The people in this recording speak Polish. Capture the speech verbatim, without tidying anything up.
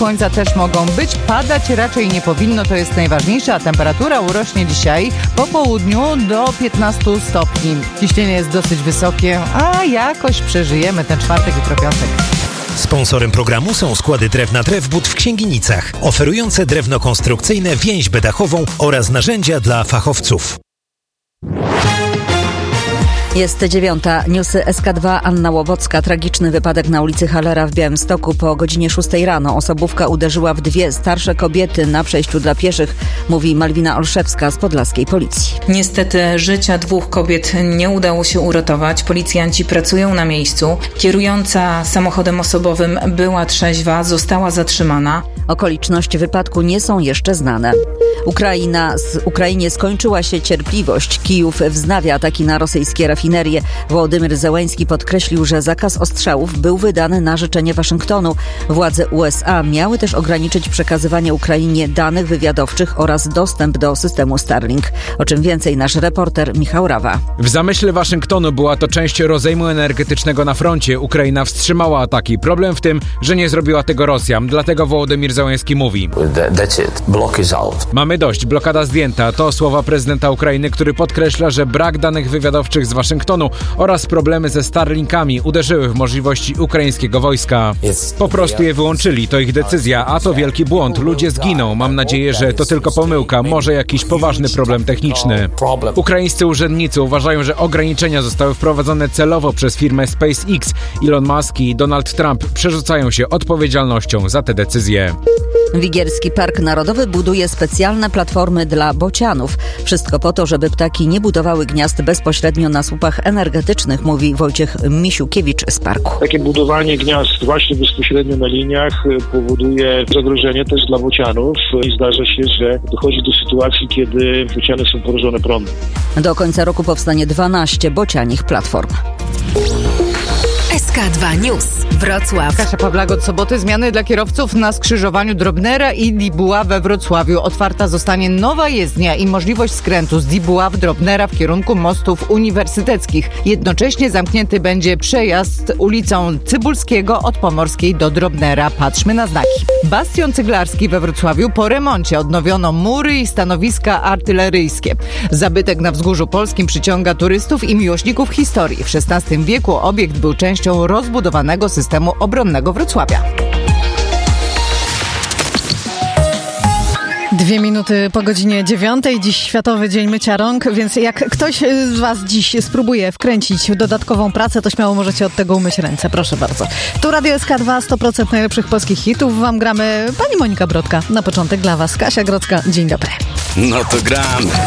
słońca też mogą być. Padać raczej nie powinno, to jest najważniejsze, a temperatura urośnie dzisiaj po południu do piętnastu stopni. Ciśnienie jest dosyć wysokie, a jakoś przeżyjemy ten czwartek, jutro piątek. Sponsorem programu są składy drewna Drewbud w Księginicach, oferujące drewno konstrukcyjne, więźbę dachową oraz narzędzia dla fachowców. Jest dziewiąta. Newsy S K dwa, Anna Łowocka. Tragiczny wypadek na ulicy Hallera w Białymstoku po godzinie szóstej rano. Osobówka uderzyła w dwie starsze kobiety na przejściu dla pieszych, mówi Malwina Olszewska z podlaskiej policji. Niestety życia dwóch kobiet nie udało się uratować. Policjanci pracują na miejscu. Kierująca samochodem osobowym była trzeźwa, została zatrzymana. Okoliczności wypadku nie są jeszcze znane. Ukraina, z Ukrainie skończyła się cierpliwość. Kijów wznawia ataki na rosyjskie rafinerie. Wołodymyr Zełański podkreślił, że zakaz ostrzałów był wydany na życzenie Waszyngtonu. Władze U S A miały też ograniczyć przekazywanie Ukrainie danych wywiadowczych oraz dostęp do systemu Starlink. O czym więcej nasz reporter Michał Rawa. W zamyśle Waszyngtonu była to część rozejmu energetycznego na froncie. Ukraina wstrzymała ataki. Problem w tym, że nie zrobiła tego Rosja. Dlatego Wołodymyr Zełański mówi: That's it. Block is out. Mamy dość, blokada zdjęta. To słowa prezydenta Ukrainy, który podkreśla, że brak danych wywiadowczych z Waszyngtonu oraz problemy ze Starlinkami uderzyły w możliwości ukraińskiego wojska. Po prostu je wyłączyli, to ich decyzja, a to wielki błąd. Ludzie zginą. Mam nadzieję, że to tylko pomyłka, może jakiś poważny problem techniczny. Ukraińscy urzędnicy uważają, że ograniczenia zostały wprowadzone celowo przez firmę SpaceX. Elon Musk i Donald Trump przerzucają się odpowiedzialnością za te decyzje. Wigierski Park Narodowy buduje specjalne platformy dla bocianów. Wszystko po to, żeby ptaki nie budowały gniazd bezpośrednio na słupach energetycznych, mówi Wojciech Misiukiewicz z parku. Takie budowanie gniazd właśnie bezpośrednio na liniach powoduje zagrożenie też dla bocianów i zdarza się, że dochodzi do sytuacji, kiedy bociany są porażone prądem. Do końca roku powstanie dwanaście bocianich platform. S K dwa News. Wrocław. Kasia Pawlak, od soboty zmiany dla kierowców na skrzyżowaniu Drobnera i Dibuła we Wrocławiu. Otwarta zostanie nowa jezdnia i możliwość skrętu z Dibuła w Drobnera w kierunku mostów uniwersyteckich. Jednocześnie zamknięty będzie przejazd ulicą Cybulskiego od Pomorskiej do Drobnera. Patrzmy na znaki. Bastion cyglarski we Wrocławiu po remoncie. Odnowiono mury i stanowiska artyleryjskie. Zabytek na Wzgórzu Polskim przyciąga turystów i miłośników historii. W szesnastym wieku obiekt był częścią rozbudowanego systemu obronnego Wrocławia. Dwie minuty po godzinie dziewiątej. Dziś Światowy Dzień Mycia Rąk, więc jak ktoś z Was dziś spróbuje wkręcić dodatkową pracę, to śmiało możecie od tego umyć ręce. Proszę bardzo. Tu Radio S K dwa, sto procent najlepszych polskich hitów. Wam gramy pani Monika Brodka. Na początek dla Was Kasia Grodzka. Dzień dobry. No to gramy.